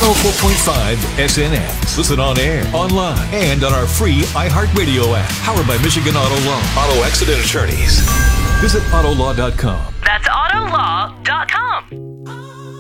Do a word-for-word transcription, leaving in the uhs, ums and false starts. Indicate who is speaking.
Speaker 1: oh four point five S N X. Listen on air, online, and on our free iHeartRadio app. Powered by Michigan Auto Law. Auto Accident Attorneys. Visit auto law dot com.
Speaker 2: That's auto law dot com.